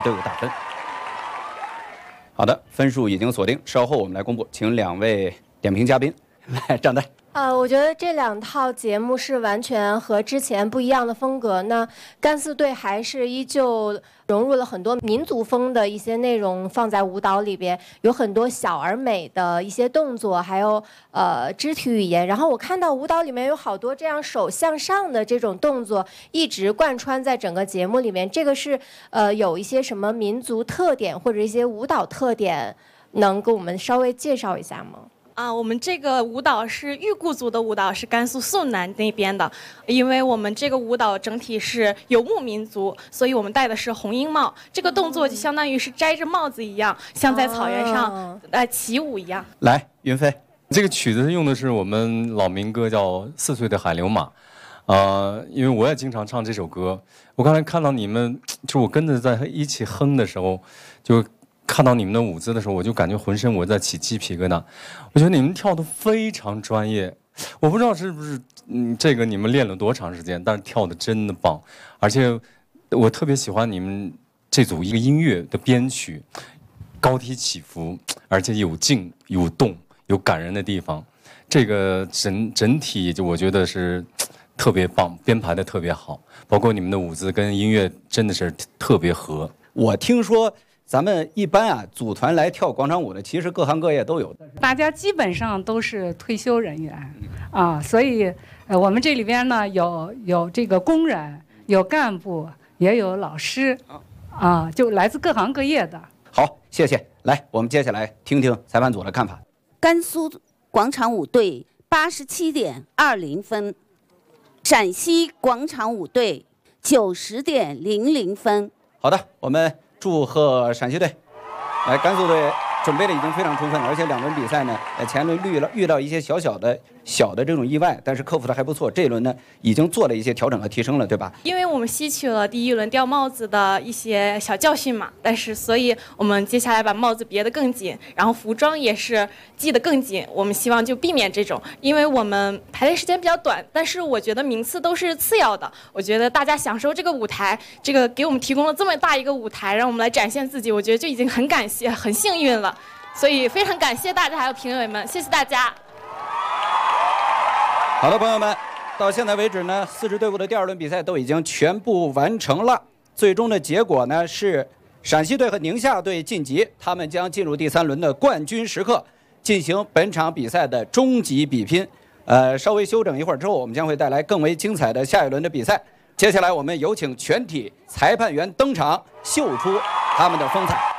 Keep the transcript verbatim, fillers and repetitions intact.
都有打分。好的，分数已经锁定，稍后我们来公布，请两位点评嘉宾来站台。 呃，我觉得这两套节目是完全和之前不一样的风格。那甘肃队还是依旧融入了很多民族风的一些内容放在舞蹈里边，有很多小而美的一些动作，还有呃肢体语言。然后我看到舞蹈里面有好多这样手向上的这种动作，一直贯穿在整个节目里面。这个是呃有一些什么民族特点或者一些舞蹈特点，能给我们稍微介绍一下吗？ 啊，我们这个舞蹈是裕固族的舞蹈，是甘肃肃南那边的。因为我们这个舞蹈整体是游牧民族，所以我们戴的是红缨帽。这个动作就相当于是摘着帽子一样，像在草原上、哦、呃起舞一样。 来，云飞， 这个曲子用的是我们老民歌，叫《四岁的海流马》。呃，因为我也经常唱这首歌。我刚才看到你们，就我跟着在一起哼的时候，就。看到你们的舞姿的时候，我就感觉浑身我在起鸡皮疙瘩。我觉得你们跳得非常专业，我不知道是不是嗯这个你们练了多长时间，但是跳得真的棒。而且我特别喜欢你们这组一个音乐的编曲，高低起伏，而且有静有动有感人的地方。这个整整体就我觉得是特别棒，编排的特别好，包括你们的舞姿跟音乐真的是特别合。 我听说。咱们一般啊，组团来跳广场舞的，其实各行各业都有。 大家基本上都是退休人员，啊，所以呃，我们这里边呢有有这个工人，有干部，也有老师，啊，就来自各行各业的。 好，谢谢。来，我们接下来听听裁判组的看法。 甘肃广场舞队八十七点二零分，陕西广场舞队九十点零零分。 好的，我们。祝贺陕西队！来，甘肃队准备的已经非常充分了，而且两轮比赛呢，呃，前轮遇了遇到一些小小的、小的这种意外，但是克服的还不错。这一轮呢，已经做了一些调整和提升了，对吧？ 因为我们吸取了第一轮掉帽子的一些小教训嘛，但是所以我们接下来把帽子别得更紧，然后服装也是系得更紧。我们希望就避免这种，因为我们排练时间比较短，但是我觉得名次都是次要的。我觉得大家享受这个舞台，这个给我们提供了这么大一个舞台，让我们来展现自己，我觉得就已经很感谢、很幸运了。所以非常感谢大家还有评委们，谢谢大家。 好的，朋友们，到现在为止呢，四支队伍的第二轮比赛都已经全部完成了。最终的结果呢是陕西队和宁夏队晋级，他们将进入第三轮的冠军时刻，进行本场比赛的终极比拼。呃，稍微休整一会儿之后，我们将会带来更为精彩的下一轮的比赛。接下来，我们有请全体裁判员登场，秀出他们的风采。